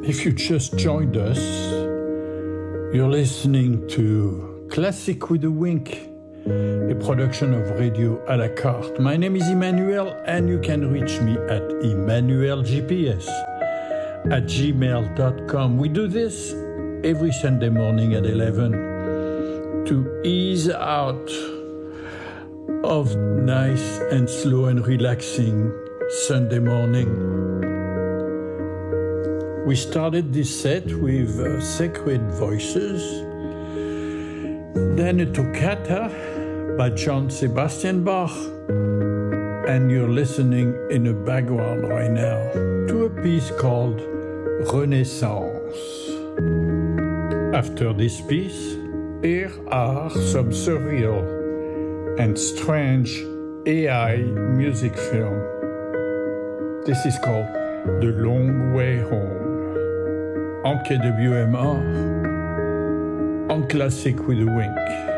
If you just joined us, you're listening to Classic with a Wink, a production of Radio à la carte. My name is Emmanuel, and you can reach me at emmanuelgps@gmail.com. We do this every Sunday morning at 11 to ease out of nice and slow and relaxing Sunday morning. We started this set with Sacred Voices, then a toccata by John Sebastian Bach, and you're listening in the background right now to a piece called Renaissance. After this piece, here are some surreal and strange AI music film. This is called The Long Way Home. En KWMR, en Classic with a Wink.